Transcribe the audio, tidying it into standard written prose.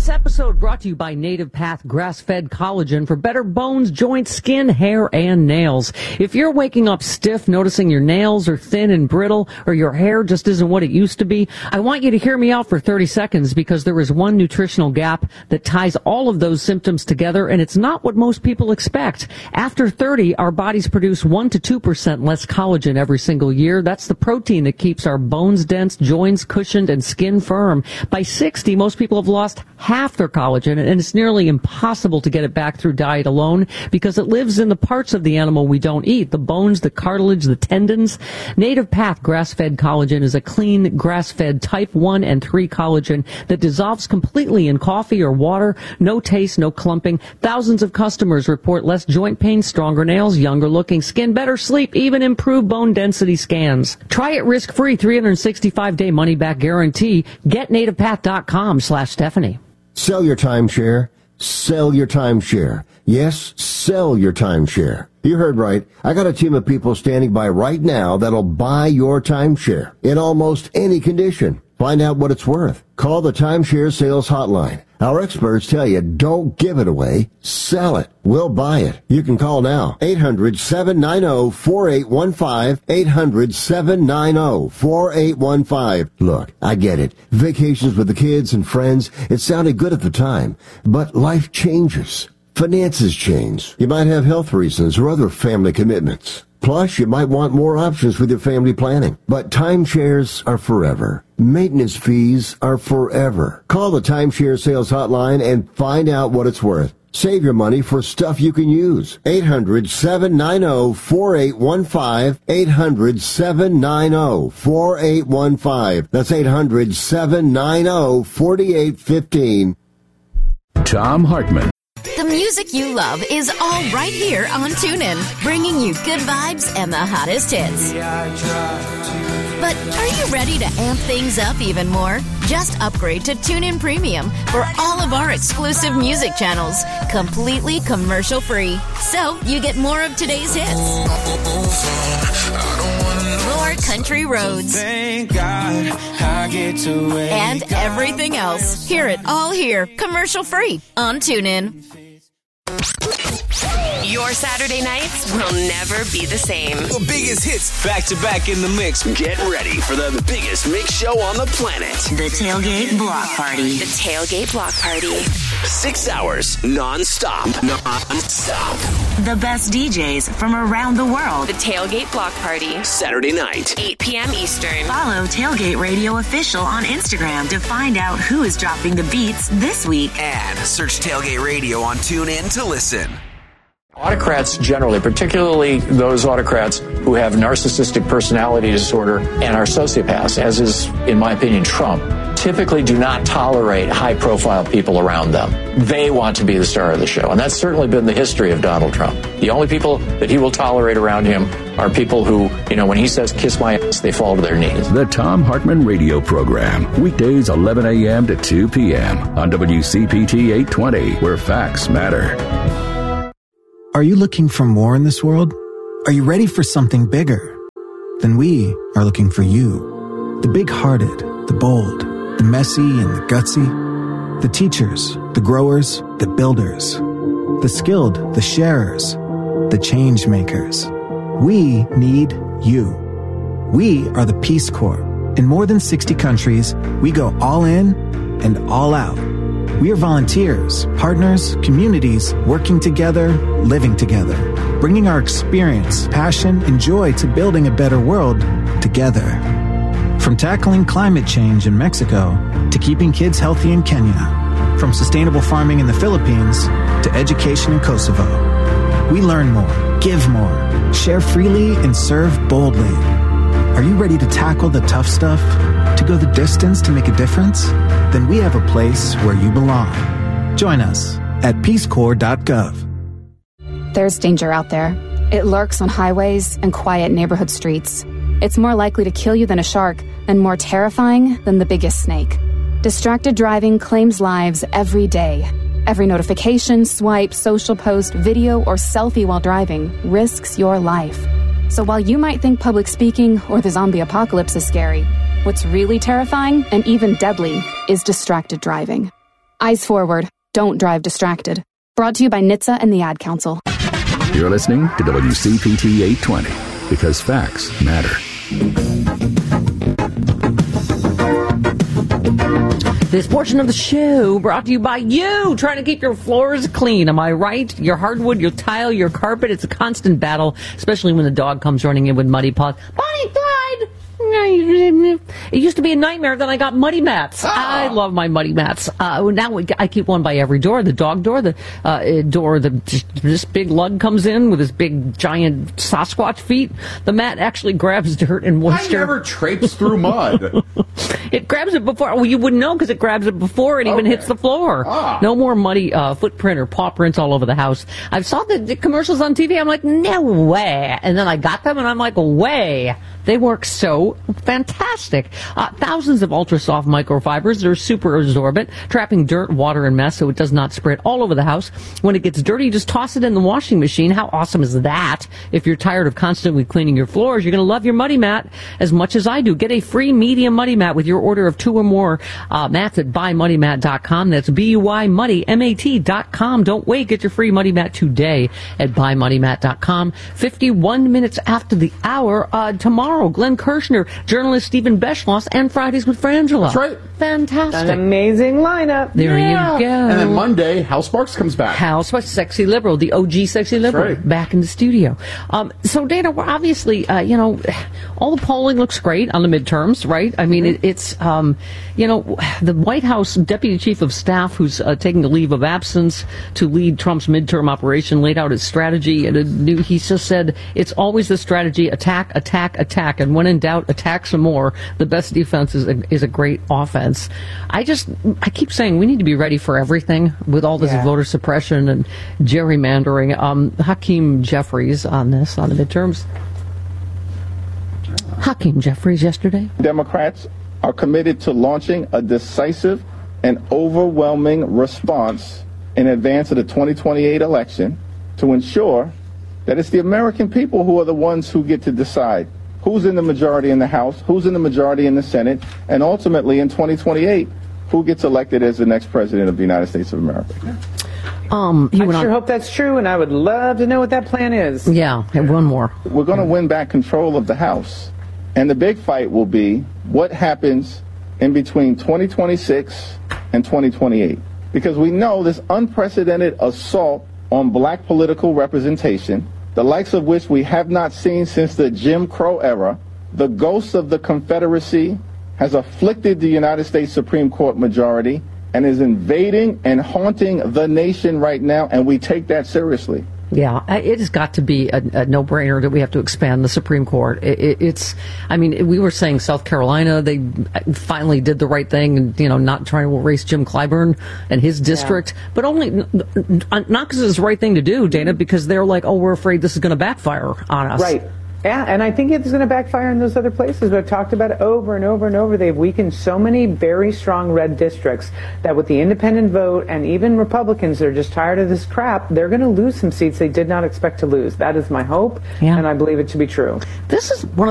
This episode brought to you by Native Path Grass-Fed Collagen for better bones, joints, skin, hair, and nails. If you're waking up stiff, noticing your nails are thin and brittle, or your hair just isn't what it used to be, I want you to hear me out for 30 seconds because there is one nutritional gap that ties all of those symptoms together, and it's not what most people expect. After 30, our bodies produce 1 to 2% less collagen every single year. That's the protein that keeps our bones dense, joints cushioned, and skin firm. By 60, most people have lost half their collagen, and it's nearly impossible to get it back through diet alone because it lives in the parts of the animal we don't eat, the bones, the cartilage, the tendons. Native Path Grass-Fed Collagen is a clean, grass-fed type 1 and 3 collagen that dissolves completely in coffee or water. No taste, no clumping. Thousands of customers report less joint pain, stronger nails, younger looking skin, better sleep, even improved bone density scans. Try it risk-free, 365-day money-back guarantee. Get nativepath.com/Stephanie. Sell your timeshare. Sell your timeshare. Yes, sell your timeshare. You heard right. I got a team of people standing by right now that'll buy your timeshare in almost any condition. Find out what it's worth. Call the Timeshare Sales Hotline. Our experts tell you don't give it away. Sell it. We'll buy it. You can call now. 800-790-4815. 800-790-4815. Look, I get it. Vacations with the kids and friends, it sounded good at the time. But life changes. Finances change. You might have health reasons or other family commitments. Plus, you might want more options with your family planning. But timeshares are forever. Maintenance fees are forever. Call the Timeshare Sales Hotline and find out what it's worth. Save your money for stuff you can use. 800-790-4815. 800-790-4815. That's 800-790-4815. Thom Hartmann. The music you love is all right here on TuneIn, bringing you good vibes and the hottest hits. But are you ready to amp things up even more? Just upgrade to TuneIn Premium for all of our exclusive music channels, completely commercial-free. So you get more of today's hits, more country roads, thank God I get to wake and everything else. Hear it all here, commercial-free on TuneIn. Your Saturday nights will never be the same. The biggest hits back to back in the mix. Get ready for the biggest mix show on the planet. The Tailgate Block Party. The Tailgate Block Party. 6 hours non-stop. Non-stop. The best DJs from around the world. The Tailgate Block Party. Saturday night. 8 p.m. Eastern. Follow Tailgate Radio Official on Instagram to find out who is dropping the beats this week. And search Tailgate Radio on TuneIn to listen. Autocrats generally, particularly those autocrats who have narcissistic personality disorder and are sociopaths, as is, in my opinion, Trump, typically do not tolerate high-profile people around them. They want to be the star of the show, and that's certainly been the history of Donald Trump. The only people that he will tolerate around him are people who, when he says, kiss my ass, they fall to their knees. The Thom Hartmann Radio Program, weekdays 11 a.m. to 2 p.m. on WCPT 820, where facts matter. Are you looking for more in this world? Are you ready for something bigger? Then we are looking for you. The big-hearted, the bold, the messy and the gutsy. The teachers, the growers, the builders. The skilled, the sharers, the change makers. We need you. We are the Peace Corps. In more than 60 countries, we go all in and all out. We are volunteers, partners, communities, working together, living together, bringing our experience, passion, and joy to building a better world together. From tackling climate change in Mexico to keeping kids healthy in Kenya, from sustainable farming in the Philippines to education in Kosovo. We learn more, give more, share freely, and serve boldly. Are you ready to tackle the tough stuff? To go the distance to make a difference? Then we have a place where you belong. Join us at peacecorps.gov. There's danger out there. It lurks on highways and quiet neighborhood streets. It's more likely to kill you than a shark and more terrifying than the biggest snake. Distracted driving claims lives every day. Every notification, swipe, social post, video, or selfie while driving risks your life. So while you might think public speaking or the zombie apocalypse is scary, what's really terrifying and even deadly is distracted driving. Eyes forward. Don't drive distracted. Brought to you by NHTSA and the Ad Council. You're listening to WCPT 820 because facts matter. This portion of the show brought to you by you, trying to keep your floors clean. Am I right? Your hardwood, your tile, your carpet, it's a constant battle, especially when the dog comes running in with muddy paws. Bonnie died! It used to be a nightmare, then I got muddy mats. Oh. I love my muddy mats. Now I keep one by every door. The dog door, this big lug comes in with his big giant Sasquatch feet. The mat actually grabs dirt and moisture. I never traipse through mud. It grabs it before. Well, you wouldn't know because it grabs it before it even hits the floor. Ah. No more muddy footprint or paw prints all over the house. I saw the commercials on TV. I'm like, no way. And then I got them and I'm like, way. They work so fantastic. Thousands of ultra-soft microfibers that are super absorbent, trapping dirt, water, and mess so it does not spread all over the house. When it gets dirty, you just toss it in the washing machine. How awesome is that? If you're tired of constantly cleaning your floors, you're going to love your muddy mat as much as I do. Get a free medium muddy mat with your order of 2 or more mats at buymuddymat.com. That's BUYMuddyMAT.com. Don't wait. Get your free muddy mat today at buymuddymat.com. 51 minutes after the hour. Tomorrow, Glenn Kirshner, journalist Stephen Beschloss, and Fridays with Frangela. That's right. Fantastic. An amazing lineup. There you go. And then Monday, Hal Sparks comes back. Hal Sparks, Sexy Liberal, the OG Sexy Liberal, back in the studio. So, Dana, we're obviously, all the polling looks great on the midterms, right? I mean, it's the White House Deputy Chief of Staff, who's taking a leave of absence to lead Trump's midterm operation, laid out his strategy, and he just said, it's always the strategy, attack, attack, attack, and when in doubt, attack some more. The best defense is a great offense. I keep saying we need to be ready for everything with all this voter suppression and gerrymandering. Hakeem Jeffries on the midterms. Hakeem Jeffries yesterday. Democrats are committed to launching a decisive and overwhelming response in advance of the 2028 election to ensure that it's the American people who are the ones who get to decide who's in the majority in the House, who's in the majority in the Senate, and ultimately in 2028, who gets elected as the next president of the United States of America. I sure hope that's true, and I would love to know what that plan is. Yeah, and one more. We're going to win back control of the House. And the big fight will be what happens in between 2026 and 2028. Because we know this unprecedented assault on black political representation, the likes of which we have not seen since the Jim Crow era, the ghost of the Confederacy has afflicted the United States Supreme Court majority and is invading and haunting the nation right now, and we take that seriously. Yeah, it has got to be a no-brainer that we have to expand the Supreme Court. We were saying South Carolina, they finally did the right thing and, not trying to erase Jim Clyburn and his district, but only, not because it's the right thing to do, Dana, because they're like, we're afraid this is going to backfire on us. Right. Yeah, and I think it's going to backfire in those other places. We've talked about it over and over and over. They've weakened so many very strong red districts that with the independent vote and even Republicans that are just tired of this crap, they're going to lose some seats they did not expect to lose. That is my hope, and I believe it to be true. This is one of